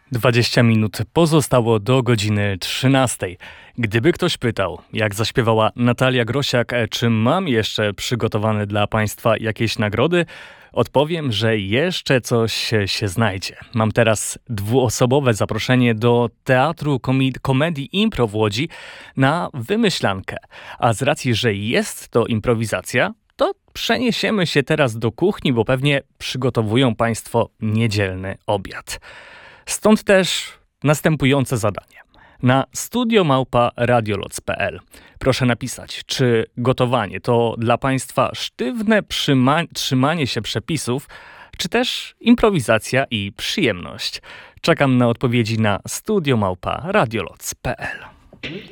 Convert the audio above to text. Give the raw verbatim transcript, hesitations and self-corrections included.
dwadzieścia minut pozostało do godziny trzynastej. Gdyby ktoś pytał, jak zaśpiewała Natalia Grosiak, czy mam jeszcze przygotowane dla Państwa jakieś nagrody, odpowiem, że jeszcze coś się znajdzie. Mam teraz dwuosobowe zaproszenie do Teatru Komedii, Komedii Impro w Łodzi na wymyślankę. A z racji, że jest to improwizacja, to przeniesiemy się teraz do kuchni, bo pewnie przygotowują Państwo niedzielny obiad. Stąd też następujące zadanie. Na studio małpa radioloc kropka p l proszę napisać, czy gotowanie to dla Państwa sztywne przyma- trzymanie się przepisów, czy też improwizacja i przyjemność. Czekam na odpowiedzi na studio małpa radioloc kropka p l.